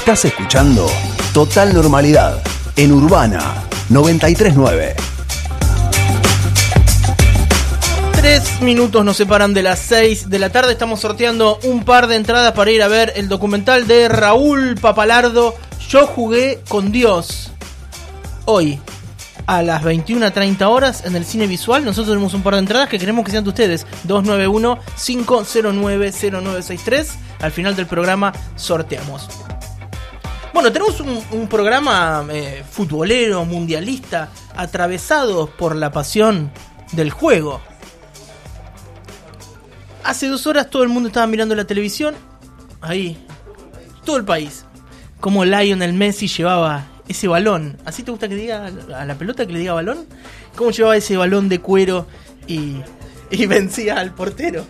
Estás escuchando Total Normalidad en Urbana 93.9. 3 minutos nos separan de las 6 de la tarde. Estamos sorteando un par de entradas para ir a ver el documental de Raúl Papalardo, Yo jugué con Dios. Hoy, a las 21:30 horas, en el Cine Visual. Nosotros tenemos un par de entradas que queremos que sean de ustedes. 291-509-0963. Al final del programa sorteamos. Bueno, tenemos un programa futbolero, mundialista, atravesado por la pasión del juego. Hace 2 horas todo el mundo estaba mirando la televisión. Ahí, todo el país. Como Lionel Messi llevaba ese balón. ¿Así te gusta que diga a la pelota que le diga balón? ¿Cómo llevaba ese balón de cuero y vencía al portero?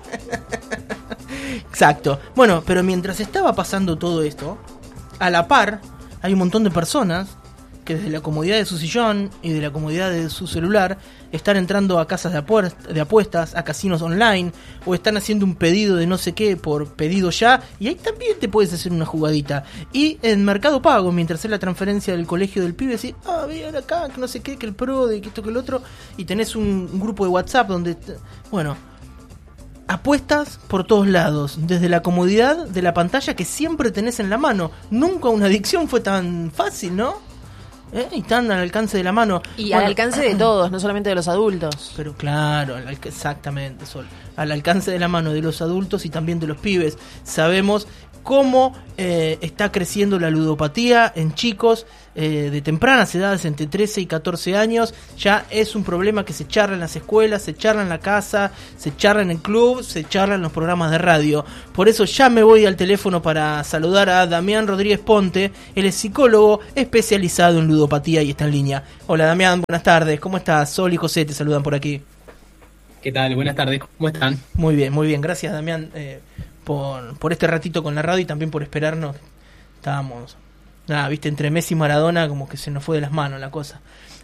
Exacto. Bueno, pero mientras estaba pasando todo esto, a la par hay un montón de personas que desde la comodidad de su sillón y de la comodidad de su celular están entrando a casas de apuestas, a casinos online, o están haciendo un pedido de no sé qué por pedido ya, y ahí también te puedes hacer una jugadita. Y en Mercado Pago, mientras haces la transferencia del colegio del pibe, decís, vean acá, que no sé qué, que el pro, de que esto, que el otro, y tenés un grupo de WhatsApp donde, bueno, apuestas por todos lados, desde la comodidad de la pantalla que siempre tenés en la mano. Nunca una adicción fue tan fácil, ¿no? Y están al alcance de la mano. Y al alcance de todos, no solamente de los adultos. Pero claro, exactamente, Sol. Al alcance de la mano de los adultos y también de los pibes. Sabemos cómo está creciendo la ludopatía en chicos de tempranas edades, entre 13 y 14 años. Ya es un problema que se charla en las escuelas, se charla en la casa, se charla en el club, se charla en los programas de radio. Por eso ya me voy al teléfono para saludar a Damián Rodríguez Ponte. Él es psicólogo especializado en ludopatía y está en línea. Hola Damián, buenas tardes, ¿cómo estás? Sol y José te saludan por aquí. ¿Qué tal? Buenas tardes, ¿cómo están? Muy bien, gracias Damián por este ratito con la radio y también por esperarnos. Estábamos, viste, entre Messi y Maradona, como que se nos fue de las manos la cosa.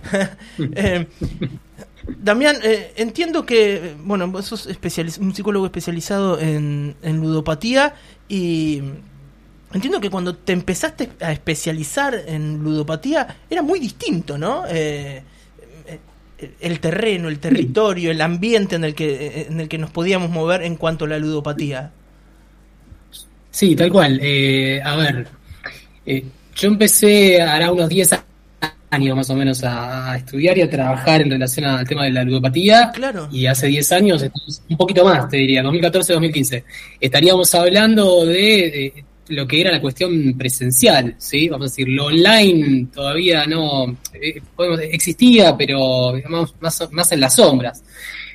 Damián, entiendo que, bueno, vos sos un psicólogo especializado en ludopatía, y entiendo que cuando te empezaste a especializar en ludopatía era muy distinto, ¿no? El terreno, el territorio, el ambiente en el que nos podíamos mover en cuanto a la ludopatía. Sí, tal cual. A ver, yo empecé hará unos 10 años más o menos a estudiar y a trabajar en relación al tema de la ludopatía. Claro. Y hace 10 años, un poquito más, te diría, 2014-2015, estaríamos hablando de lo que era la cuestión presencial, ¿sí? Vamos a decir, lo online todavía no existía, pero digamos, más en las sombras.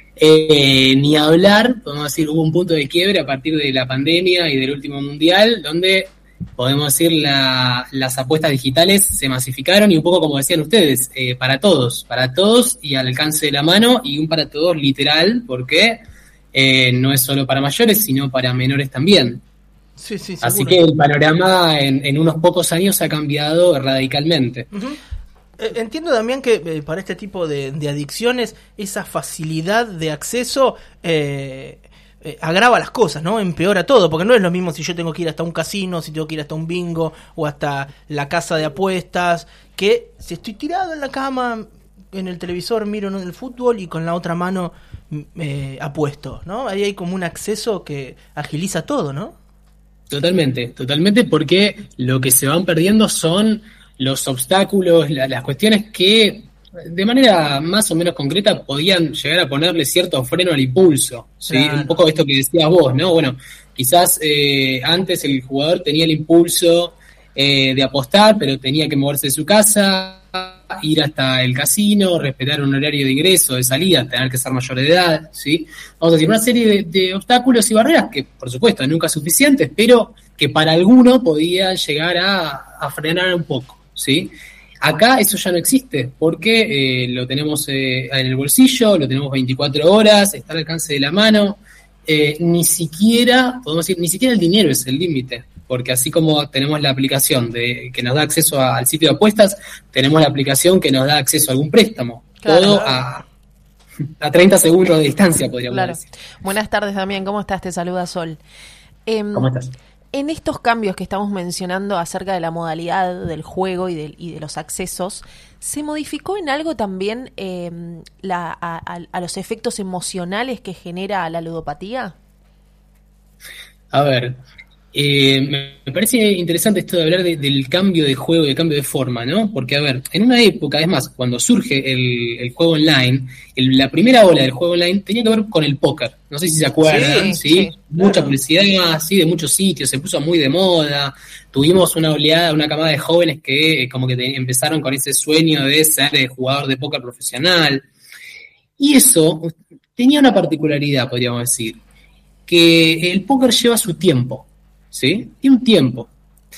Ni hablar, podemos decir, hubo un punto de quiebre a partir de la pandemia y del último mundial, donde podemos decir las apuestas digitales se masificaron, y un poco como decían ustedes, para todos y al alcance de la mano, y un para todos literal, porque no es solo para mayores, sino para menores también. Sí, así que el panorama en unos pocos años ha cambiado radicalmente. Uh-huh. Entiendo también que para este tipo de adicciones esa facilidad de acceso agrava las cosas, ¿no? Empeora todo, porque no es lo mismo si yo tengo que ir hasta un casino, si tengo que ir hasta un bingo o hasta la casa de apuestas, que si estoy tirado en la cama, en el televisor miro el fútbol y con la otra mano apuesto, ¿no? Ahí hay como un acceso que agiliza todo, ¿no? Totalmente, porque lo que se van perdiendo son los obstáculos, las cuestiones que de manera más o menos concreta podían llegar a ponerle cierto freno al impulso, ¿sí? Claro. Un poco esto que decías vos, ¿no? Bueno, quizás antes el jugador tenía el impulso de apostar, pero tenía que moverse de su casa, ir hasta el casino, respetar un horario de ingreso, de salida, tener que ser mayor de edad, ¿sí? Vamos a decir, una serie de obstáculos y barreras que, por supuesto, nunca suficientes, pero que para alguno podían llegar a frenar un poco, ¿sí? Acá eso ya no existe, porque lo tenemos en el bolsillo, lo tenemos 24 horas, está al alcance de la mano. Ni siquiera, podemos decir, ni siquiera el dinero es el límite, porque así como tenemos la aplicación que nos da acceso al sitio de apuestas, tenemos la aplicación que nos da acceso a algún préstamo. Claro. Todo a 30 segundos de distancia, podríamos decir. Buenas tardes, Damián, ¿cómo estás? Te saluda Sol. ¿Cómo estás? En estos cambios que estamos mencionando acerca de la modalidad del juego y de los accesos, ¿se modificó en algo también a los efectos emocionales que genera la ludopatía? A ver, me parece interesante esto de hablar del cambio de juego y del cambio de forma, ¿no? Porque, a ver, en una época, es más, cuando surge el juego online, la primera ola del juego online tenía que ver con el póker. No sé si se acuerdan, ¿sí? Mucha publicidad, sí, de muchos sitios, se puso muy de moda. Tuvimos una oleada, una camada de jóvenes que como que empezaron con ese sueño de ser jugador de póker profesional. Y eso tenía una particularidad, podríamos decir, que el póker lleva su tiempo, ¿sí? Tiene un tiempo.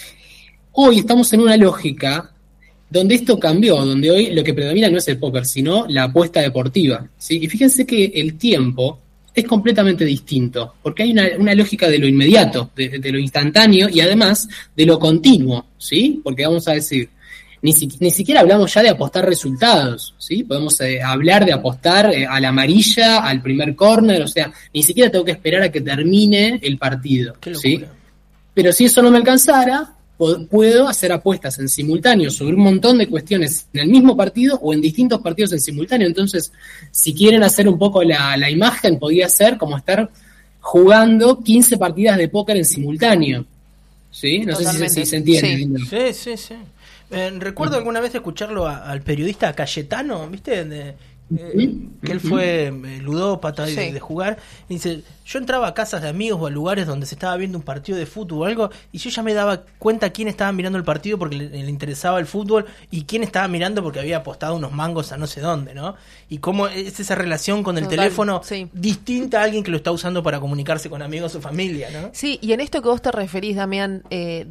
Hoy estamos en una lógica donde esto cambió, donde hoy lo que predomina no es el póker, sino la apuesta deportiva, ¿sí? Y fíjense que el tiempo es completamente distinto, porque hay una lógica de lo inmediato, de lo instantáneo y además de lo continuo, ¿sí? Porque vamos a decir, ni siquiera hablamos ya de apostar resultados, ¿sí? Podemos hablar de apostar a la amarilla, al primer córner, o sea, ni siquiera tengo que esperar a que termine el partido, ¿sí? Pero si eso no me alcanzara, puedo hacer apuestas en simultáneo sobre un montón de cuestiones en el mismo partido o en distintos partidos en simultáneo. Entonces, si quieren hacer un poco la imagen, podría ser como estar jugando 15 partidas de póker en simultáneo, ¿sí? No sé si se entiende. Sí. Recuerdo alguna vez escucharlo al periodista Cayetano, ¿viste? Que él fue ludópata de jugar. Y dice, yo entraba a casas de amigos o a lugares donde se estaba viendo un partido de fútbol o algo, y yo ya me daba cuenta quién estaba mirando el partido porque le interesaba el fútbol y quién estaba mirando porque había apostado unos mangos a no sé dónde, ¿no? Y cómo es esa relación con el teléfono distinta a alguien que lo está usando para comunicarse con amigos o familia, ¿no? Sí, y en esto que vos te referís, Damián,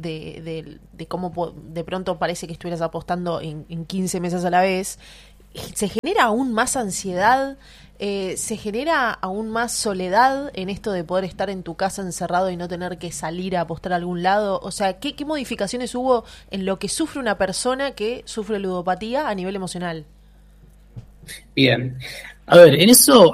de cómo de pronto parece que estuvieras apostando en 15 mesas a la vez, se genera aún más ansiedad, se genera aún más soledad en esto de poder estar en tu casa encerrado y no tener que salir a apostar a algún lado. O sea, ¿qué modificaciones hubo en lo que sufre una persona que sufre ludopatía a nivel emocional? Bien, a ver, en eso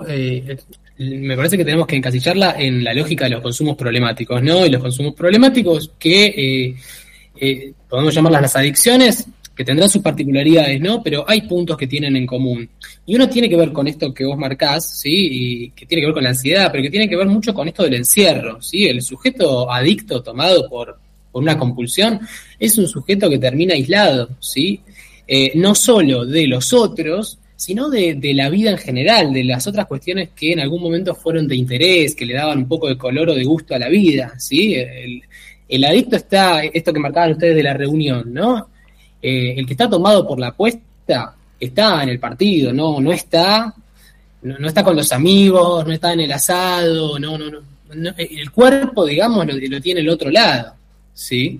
me parece que tenemos que encasillarla en la lógica de los consumos problemáticos, ¿no? Y los consumos problemáticos que podemos llamarlas las adicciones, que tendrán sus particularidades, ¿no? Pero hay puntos que tienen en común. Y uno tiene que ver con esto que vos marcás, ¿sí? Y que tiene que ver con la ansiedad, pero que tiene que ver mucho con esto del encierro, ¿sí? El sujeto adicto tomado por una compulsión es un sujeto que termina aislado, ¿sí? No solo de los otros, sino de la vida en general, de las otras cuestiones que en algún momento fueron de interés, que le daban un poco de color o de gusto a la vida, ¿sí? El adicto está, esto que marcaban ustedes de la reunión, ¿no? El que está tomado por la apuesta está en el partido, no está con los amigos, no está en el asado, no, el cuerpo, digamos, lo tiene el otro lado, ¿sí?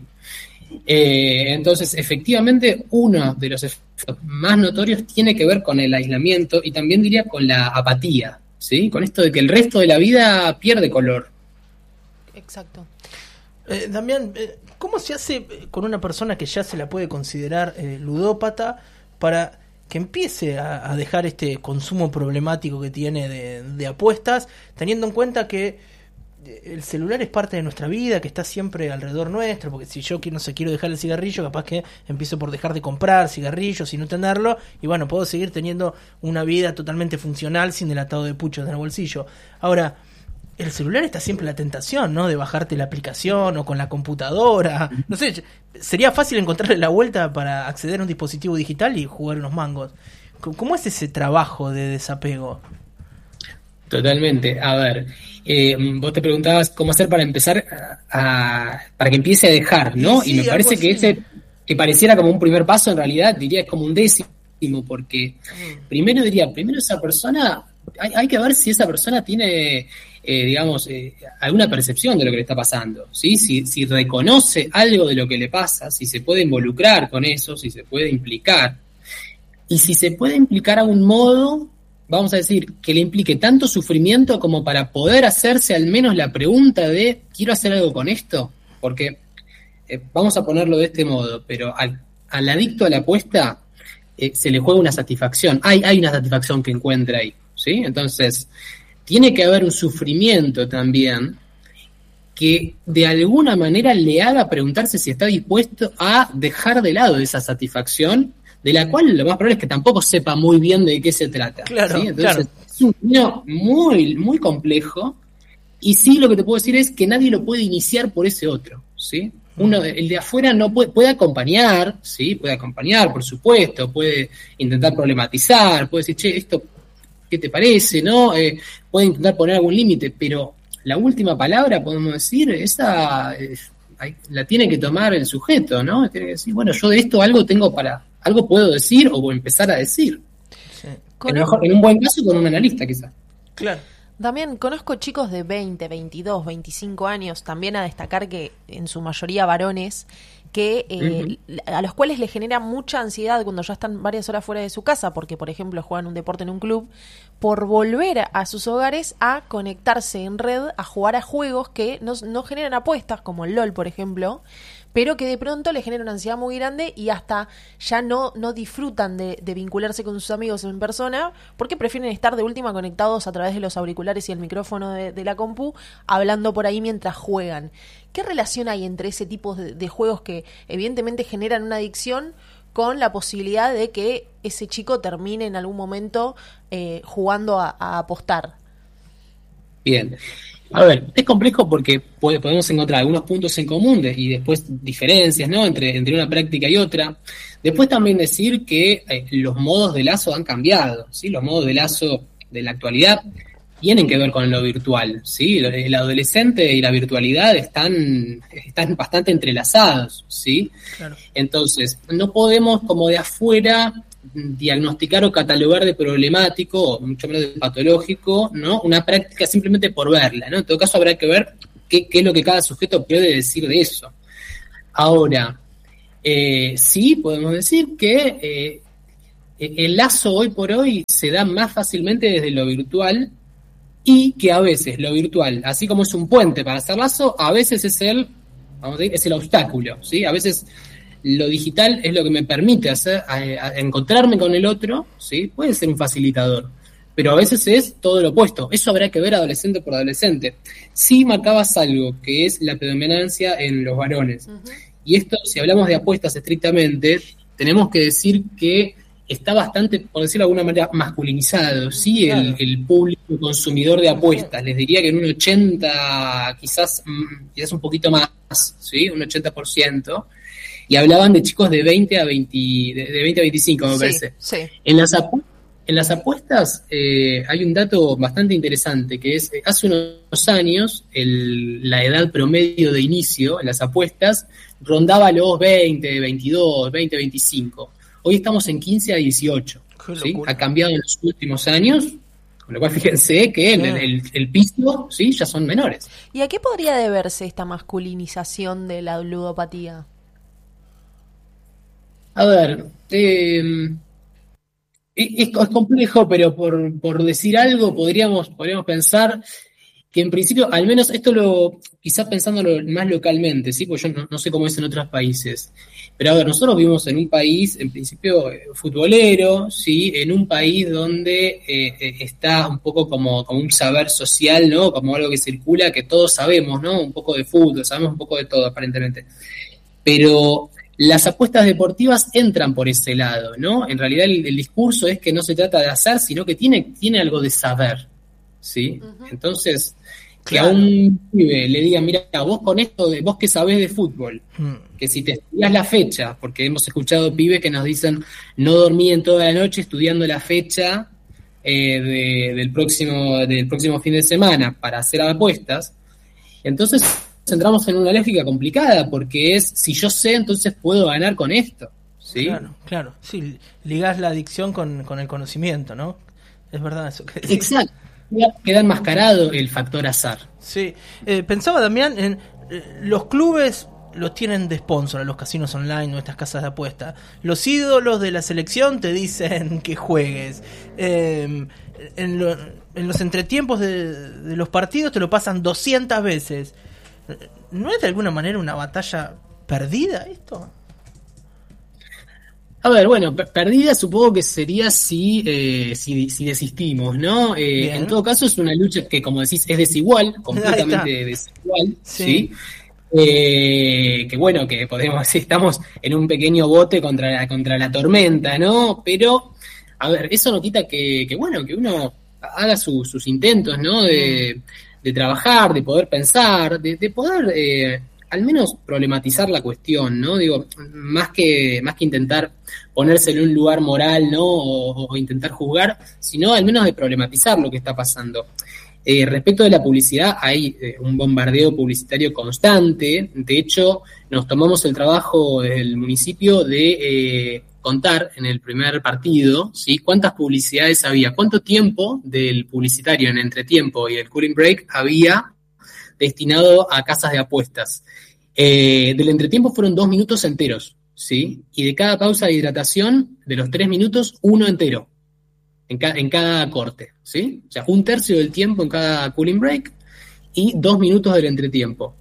Entonces, efectivamente, uno de los efectos más notorios tiene que ver con el aislamiento y también diría con la apatía, ¿sí? Con esto de que el resto de la vida pierde color. Exacto. Damián, ¿cómo se hace con una persona que ya se la puede considerar ludópata para que empiece a dejar este consumo problemático que tiene de apuestas, teniendo en cuenta que el celular es parte de nuestra vida, que está siempre alrededor nuestro? Porque si yo quiero dejar el cigarrillo, capaz que empiezo por dejar de comprar cigarrillos y no tenerlo, y bueno, puedo seguir teniendo una vida totalmente funcional sin el atado de puchos en el bolsillo. Ahora, el celular está siempre la tentación, ¿no? De bajarte la aplicación o con la computadora. No sé, sería fácil encontrarle la vuelta para acceder a un dispositivo digital y jugar unos mangos. ¿Cómo es ese trabajo de desapego? Totalmente. A ver, vos te preguntabas cómo hacer para empezar para que empiece a dejar, ¿no? Sí, y me parece que ese, que pareciera como un primer paso, en realidad diría es como un décimo, porque primero esa persona, hay que ver si esa persona tiene alguna percepción de lo que le está pasando, ¿sí? Si reconoce algo de lo que le pasa, si se puede involucrar con eso, si se puede implicar, y si se puede implicar a un modo, vamos a decir, que le implique tanto sufrimiento como para poder hacerse al menos la pregunta de ¿quiero hacer algo con esto? Porque vamos a ponerlo de este modo, pero al adicto a la apuesta se le juega una satisfacción, hay una satisfacción que encuentra ahí, ¿sí? Entonces tiene que haber un sufrimiento también que de alguna manera le haga preguntarse si está dispuesto a dejar de lado esa satisfacción, de la cual lo más probable es que tampoco sepa muy bien de qué se trata. Claro, ¿sí? Entonces, claro. es un camino muy, muy complejo, y sí lo que te puedo decir es que nadie lo puede iniciar por ese otro, ¿sí? El de afuera no puede acompañar, ¿sí? Puede acompañar, por supuesto, puede intentar problematizar, puede decir, che, esto, ¿qué te parece? ¿No? Puede intentar poner algún límite, pero la última palabra, podemos decir, esa la tiene que tomar el sujeto, ¿no? Tiene que decir, bueno, yo de esto algo puedo decir o empezar a decir. Sí. En un buen caso con un analista, quizás. Claro. También conozco chicos de 20, 22, 25 años, también a destacar que en su mayoría varones, que a los cuales les genera mucha ansiedad cuando ya están varias horas fuera de su casa, porque por ejemplo juegan un deporte en un club, por volver a sus hogares a conectarse en red, a jugar a juegos que no generan apuestas, como el LOL por ejemplo, pero que de pronto le genera una ansiedad muy grande y hasta ya no disfrutan de vincularse con sus amigos en persona, porque prefieren estar de última conectados a través de los auriculares y el micrófono de la compu, hablando por ahí mientras juegan. ¿Qué relación hay entre ese tipo de juegos que evidentemente generan una adicción con la posibilidad de que ese chico termine en algún momento jugando a apostar? Bien. A ver, es complejo porque podemos encontrar algunos puntos en común y después diferencias, ¿no? Entre una práctica y otra. Después también decir que los modos de lazo han cambiado, ¿sí? Los modos de lazo de la actualidad tienen que ver con lo virtual, ¿sí? El adolescente y la virtualidad están bastante entrelazados, ¿sí? Claro. Entonces, no podemos como de afuera diagnosticar o catalogar de problemático, o mucho menos de patológico, ¿no? Una práctica simplemente por verla, ¿no? En todo caso habrá que ver qué es lo que cada sujeto puede decir de eso. Ahora, sí podemos decir que el lazo hoy por hoy se da más fácilmente desde lo virtual, y que a veces lo virtual, así como es un puente para hacer lazo, a veces es el obstáculo, ¿sí? A veces lo digital es lo que me permite encontrarme con el otro, ¿sí? Puede ser un facilitador, pero a veces es todo lo opuesto. Eso habrá que ver adolescente por adolescente. Sí marcabas algo, que es la predominancia en los varones. Uh-huh. Y esto, si hablamos de apuestas estrictamente, tenemos que decir que está bastante, por decirlo de alguna manera, masculinizado, ¿sí? Claro. El público consumidor de apuestas. Les diría que en un 80, quizás un poquito más, ¿sí? Un 80%. Y hablaban de chicos de 20 a 25, me parece. Sí. En las apuestas hay un dato bastante interesante, que es, hace unos años, la edad promedio de inicio en las apuestas rondaba los 20, 22, 20, 25. Hoy estamos en 15 a 18. ¿Sí? Ha cambiado en los últimos años, con lo cual fíjense que el piso, ¿sí? Ya son menores. ¿Y a qué podría deberse esta masculinización de la ludopatía? A ver, es complejo, pero por decir algo podríamos pensar que en principio, al menos esto quizás pensándolo más localmente, ¿sí? Porque yo no sé cómo es en otros países. Pero a ver, nosotros vivimos en un país, en principio, futbolero, ¿sí? En un país donde está un poco como un saber social, ¿no? Como algo que circula, que todos sabemos, ¿no? Un poco de fútbol, sabemos un poco de todo, aparentemente. Pero las apuestas deportivas entran por ese lado, ¿no? En realidad el discurso es que no se trata de hacer, sino que tiene algo de saber, ¿sí? Uh-huh. Entonces, que a un pibe le digan, mira, vos con esto, vos que sabés de fútbol, que si te estudias la fecha, porque hemos escuchado pibes que nos dicen, no dormí en toda la noche estudiando la fecha del próximo fin de semana para hacer apuestas, entonces entramos en una lógica complicada, porque es, si yo sé, entonces puedo ganar con esto, ¿sí? Claro, sí, ligás la adicción con el conocimiento, ¿no? Es verdad eso que decís. Exacto. Queda enmascarado el factor azar. Sí, pensaba Damián en los clubes los tienen de sponsor a los casinos online o estas casas de apuesta. Los ídolos de la selección te dicen que juegues. En los entretiempos de los partidos te lo pasan 200 veces. ¿No es de alguna manera una batalla perdida esto? A ver, bueno, perdida supongo que sería si desistimos, ¿no? En todo caso es una lucha que, como decís, es desigual, completamente desigual, ¿sí? Que bueno, que podemos decir, estamos en un pequeño bote contra la tormenta, ¿no? Pero, a ver, eso no quita que uno haga sus intentos, ¿no? De trabajar, de poder pensar, de poder al menos problematizar la cuestión, ¿no? Digo, más que intentar ponerse en un lugar moral, ¿no? O intentar juzgar, sino al menos de problematizar lo que está pasando. Respecto de la publicidad, hay un bombardeo publicitario constante. De hecho, nos tomamos el trabajo del municipio de contar en el primer partido, ¿sí? Cuántas publicidades había, cuánto tiempo del publicitario en entretiempo y el cooling break había destinado a casas de apuestas. Del entretiempo fueron 2 minutos enteros, ¿sí? Y de cada pausa de hidratación, de los 3 minutos, 1 entero. En cada corte, ¿sí? O sea, 1/3 del tiempo en cada cooling break y 2 minutos del entretiempo.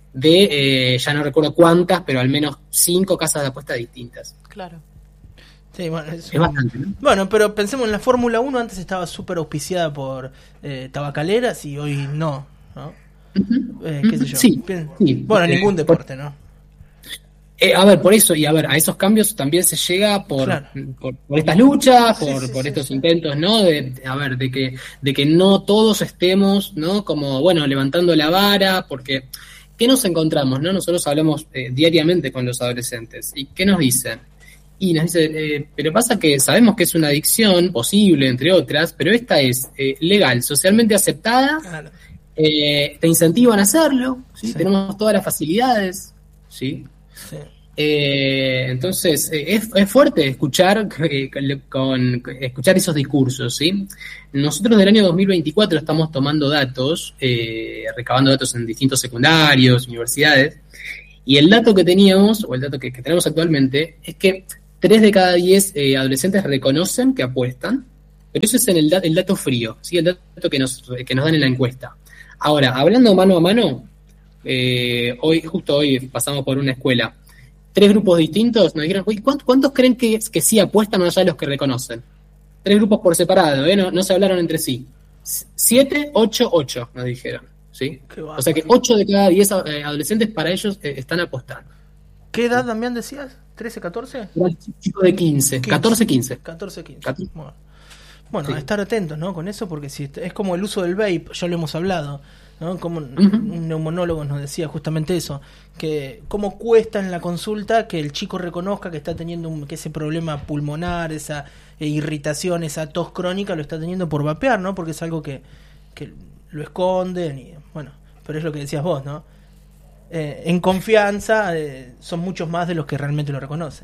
Ya no recuerdo cuántas, pero al menos 5 casas de apuestas distintas. Claro. Sí, bueno, es bastante, ¿no? Bueno, pero pensemos en la Fórmula 1, antes estaba súper auspiciada por tabacaleras y hoy no, ¿no? ¿Qué sé yo? Sí. Bueno, ningún deporte, ¿no? A ver, por eso, y a ver, a esos cambios también se llega por estas luchas, por estos intentos, ¿no? De que no todos estemos, ¿no? Como, bueno, levantando la vara, porque ¿qué nos encontramos, no? Nosotros hablamos diariamente con los adolescentes, ¿y qué nos dicen? Y nos dicen, pero pasa que sabemos que es una adicción posible, entre otras, pero esta es legal, socialmente aceptada, Claro. Te incentivan a hacerlo, ¿sí? Sí. Tenemos todas las facilidades, ¿sí? Sí. Entonces, es fuerte escuchar escuchar esos discursos, ¿sí? Nosotros del año 2024 estamos tomando datos, recabando datos en distintos secundarios, universidades, y el dato que teníamos, o el dato que tenemos actualmente, es que 3 de cada 10 adolescentes reconocen que apuestan, pero eso es en el dato frío, ¿sí? El dato que nos dan en la encuesta. Ahora, hablando mano a mano, justo hoy pasamos por una escuela, 3 grupos distintos nos dijeron, ¿cuántos creen que sí apuestan más allá de los que reconocen? 3 grupos por separado, no se hablaron entre sí. 7, 8, 8 nos dijeron, ¿sí? O sea que 8 de cada 10 adolescentes para ellos están apostando. ¿Qué edad también decías? ¿13, 14? Chicos de 15, 14, 15. 14, 15. 14. Bueno, Sí. a estar atentos, ¿no? Con eso, porque si es como el uso del vape, ya lo hemos hablado, ¿no? Como un neumonólogo nos decía justamente eso, que cómo cuesta en la consulta que el chico reconozca que está teniendo que ese problema pulmonar, esa irritación, esa tos crónica lo está teniendo por vapear, ¿no? Porque es algo que lo esconden y bueno, pero es lo que decías vos, ¿no? En confianza son muchos más de los que realmente lo reconocen.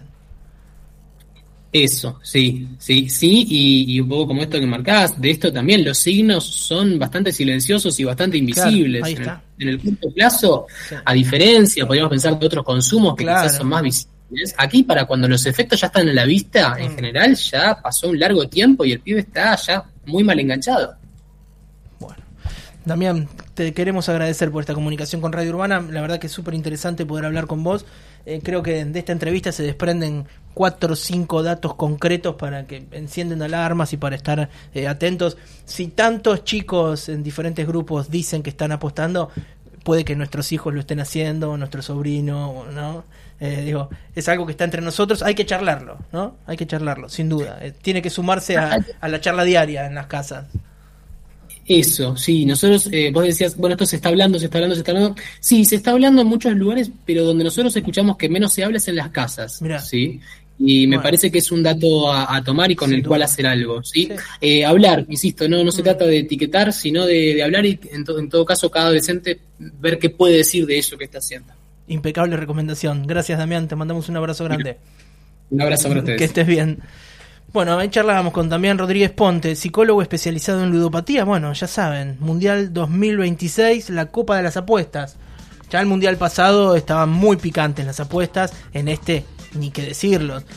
Eso, sí, y un poco como esto que marcás, de esto también, los signos son bastante silenciosos y bastante invisibles. Claro, ahí está. En el corto plazo, Sí. a diferencia, podríamos pensar de otros consumos que Claro. quizás son más visibles. Aquí, para cuando los efectos ya están a la vista, en general ya pasó un largo tiempo y el pibe está ya muy mal enganchado. Bueno, Damián, te queremos agradecer por esta comunicación con Radio Urbana. La verdad que es súper interesante poder hablar con vos. Creo que de esta entrevista se desprenden 4 o 5 datos concretos para que encienden alarmas y para estar atentos. Si tantos chicos en diferentes grupos dicen que están apostando, puede que nuestros hijos lo estén haciendo, nuestro sobrino, ¿no? Es algo que está entre nosotros. Hay que charlarlo, ¿no? Hay que charlarlo, sin duda. Tiene que sumarse a la charla diaria en las casas. Eso, sí, nosotros, vos decías, bueno, esto se está hablando. Sí, se está hablando en muchos lugares, pero donde nosotros escuchamos que menos se habla es en las casas. Mirá. ¿Sí? Y me parece que es un dato a tomar y con Sin el cual duda. hacer algo, ¿sí? Sí. Hablar, insisto, no se trata de etiquetar, sino de hablar y en todo caso cada adolescente ver qué puede decir de eso que está haciendo. Impecable recomendación. Gracias, Damián. Te mandamos un abrazo grande. Un abrazo para ustedes. Que estés bien. Bueno, ahí charlábamos con Damián Rodríguez Ponte, psicólogo especializado en ludopatía. Bueno, ya saben, Mundial 2026, la Copa de las Apuestas. Ya el Mundial pasado estaban muy picantes las apuestas, en este ni que decirlo.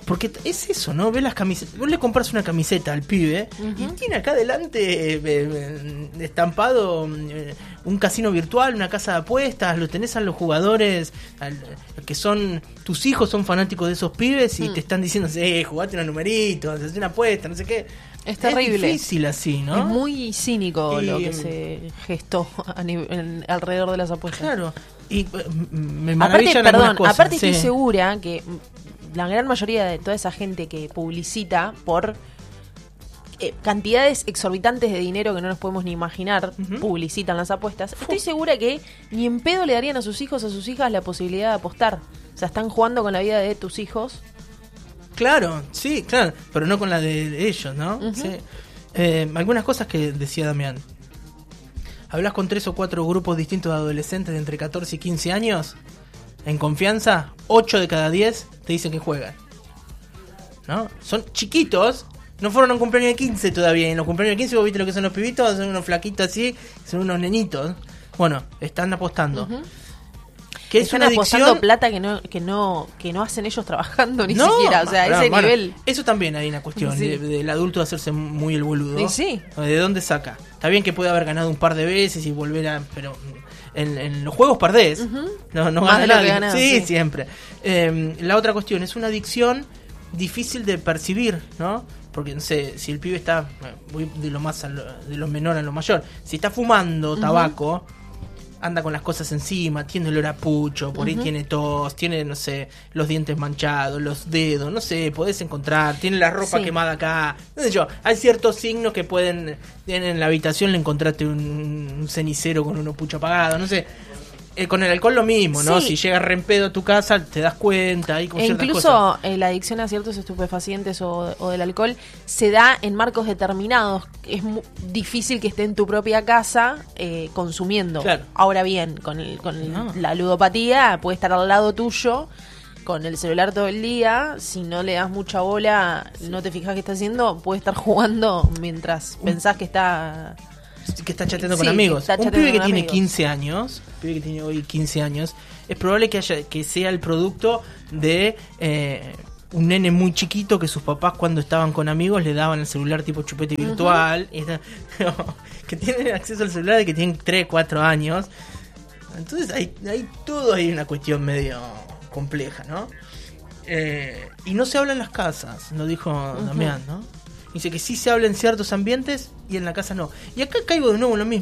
Porque es eso, ¿no? Ves las camisetas. Vos le compras una camiseta al pibe y tiene acá adelante estampado un casino virtual, una casa de apuestas. Lo tenés a los jugadores que son tus hijos, son fanáticos de esos pibes y te están diciendo, jugate unos numeritos, haz una apuesta, no sé qué. Es terrible. Es difícil así, ¿no? Es muy cínico lo que se gestó alrededor de las apuestas. Claro. Y me maravillan aparte, algunas cosas. Aparte estoy segura que la gran mayoría de toda esa gente que publicita por cantidades exorbitantes de dinero que no nos podemos ni imaginar, publicitan las apuestas, estoy segura que ni en pedo le darían a sus hijos, a sus hijas la posibilidad de apostar. O sea, están jugando con la vida de tus hijos. Claro, sí, claro, pero no con la de ellos, ¿no? Sí. Algunas cosas que decía Damián. Hablas con 3 o 4 grupos distintos de adolescentes de entre 14 y 15 años, en confianza, 8 de cada 10 te dicen que juegan, ¿no? Son chiquitos, no fueron a un cumpleaños de 15 todavía. En los cumpleaños de 15 vos viste lo que son los pibitos, son unos flaquitos así, son unos nenitos. Bueno, están apostando. Que es están una adicción. apostando plata que no hacen ellos trabajando ni siquiera, o sea, a ese nivel. Eso también hay una cuestión del adulto de hacerse muy el boludo. Y sí. ¿De dónde saca? Está bien que puede haber ganado un par de veces y volver a... Pero en los juegos perdés. No más gana de lo nadie. que ganás, Sí, siempre. La otra cuestión es una adicción difícil de percibir, ¿no? Porque no sé, si el pibe está, voy de lo menor a lo mayor, si está fumando tabaco, anda con las cosas encima, tiene olor a pucho, por ahí tiene tos, tiene, no sé, los dientes manchados, los dedos, no sé, podés encontrar, tiene la ropa quemada acá, no sé yo, hay ciertos signos que tienen en la habitación, le encontraste un cenicero con unos pucho apagado, no sé. Con el alcohol lo mismo, ¿no? Sí. Si llegas re en pedo a tu casa, te das cuenta ahí con ciertas incluso cosas. La adicción a ciertos estupefacientes o del alcohol se da en marcos determinados. Es difícil que esté en tu propia casa consumiendo. Claro. Ahora bien, con la ludopatía puede estar al lado tuyo con el celular todo el día. Si no le das mucha bola, no te fijas qué está haciendo, puede estar jugando mientras pensás que está... Que está chateando con amigos. Un pibe que tiene 15 años, pibe que tiene hoy 15 años, es probable que sea el producto de un nene muy chiquito que sus papás cuando estaban con amigos le daban el celular tipo chupete virtual, que tienen acceso al celular de que tienen 3, 4 años. Entonces hay todo ahí una cuestión medio compleja, ¿no? Y no se habla en las casas, lo dijo Damián, ¿no? Dice que sí se habla en ciertos ambientes y en la casa no. Y acá caigo de nuevo en lo mismo.